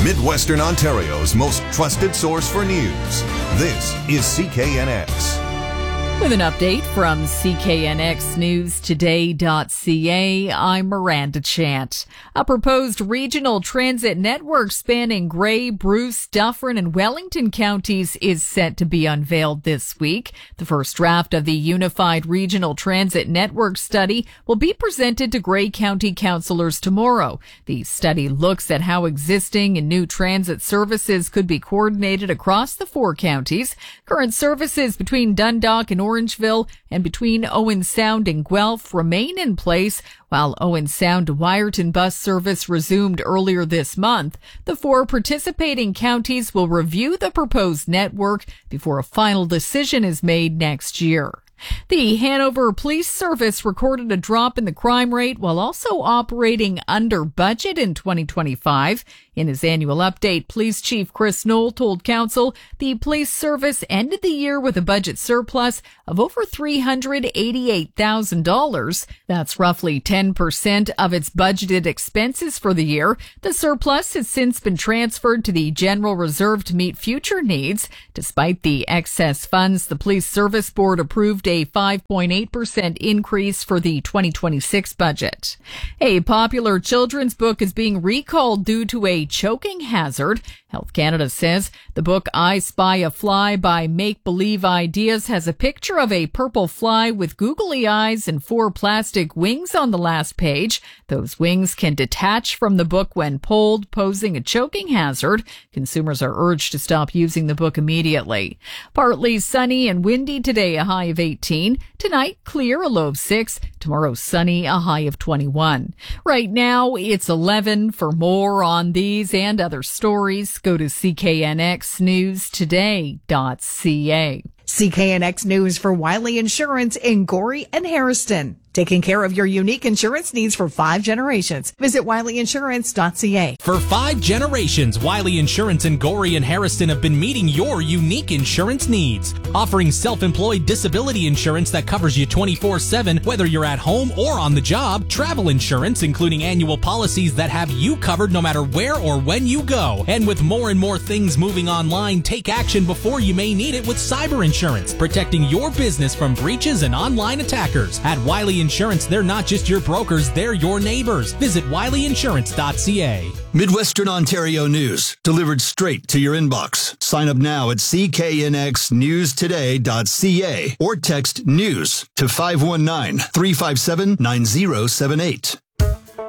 Midwestern Ontario's most trusted source for news. This is CKNX. With an update from CKNXNewsToday.ca, I'm Miranda Chant. A proposed regional transit network spanning Grey, Bruce, Dufferin, and Wellington counties is set to be unveiled this week. The first draft of the Unified Regional Transit Network study will be presented to Grey County councillors tomorrow. The study looks at how existing and new transit services could be coordinated across the four counties. Current services between Dundalk and Orangeville and between Owen Sound and Guelph remain in place, while Owen Sound to Wyerton bus service resumed earlier this month. The four participating counties will review the proposed network before a final decision is made next year. The Hanover Police Service recorded a drop in the crime rate while also operating under budget in 2025. In his annual update, Police Chief Chris Knoll told Council the police service ended the year with a budget surplus of over $388,000. That's roughly 10% of its budgeted expenses for the year. The surplus has since been transferred to the General Reserve to meet future needs. Despite the excess funds, the Police Service Board approved a 5.8% increase for the 2026 budget. A popular children's book is being recalled due to a choking hazard. Health Canada says the book I Spy a Fly by Make Believe Ideas has a picture of a purple fly with googly eyes and 4 plastic wings on the last page. Those wings can detach from the book when pulled, posing a choking hazard. Consumers are urged to stop using the book immediately. Partly sunny and windy today, a high of 18. Tonight, clear, a low of 6. Tomorrow, sunny, a high of 21. Right now, it's 11. For more on these and other stories, go to CKNXNewsToday.ca. CKNX News for Wiley Insurance in Gorey and Harrison. Taking care of your unique insurance needs for 5 generations. Visit wileyinsurance.ca. For 5 generations, Wiley Insurance in Gorey and Harrison have been meeting your unique insurance needs. Offering self-employed disability insurance that covers you 24/7, whether you're at home or on the job. Travel insurance, including annual policies that have you covered no matter where or when you go. And with more and more things moving online, take action before you may need it with cyber insurance, protecting your business from breaches and online attackers. At Wiley Insurance, they're not just your brokers, they're your neighbors. Visit wileyinsurance.ca. Midwestern Ontario news, delivered straight to your inbox. Sign up now at CKNXNewsToday.ca or text NEWS to 519-357-9078.